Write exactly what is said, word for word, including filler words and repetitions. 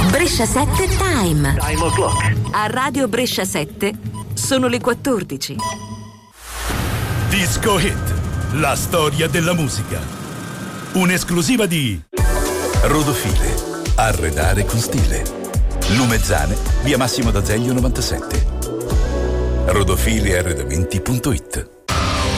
Brescia sette Time. Time o'clock. A Radio Brescia sette sono le quattordici. Disco Hit, la storia della musica. Un'esclusiva di Rodofile, arredare con stile. Lumezzane, via Massimo d'Azeglio novantasette. rodofile arredamenti punto it.